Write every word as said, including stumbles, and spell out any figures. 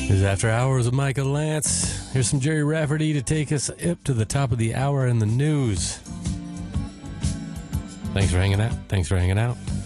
This is After Hours with Michael Lance. Here's some Jerry Rafferty to take us up to the top of the hour in the news. Thanks for hanging out. Thanks for hanging out.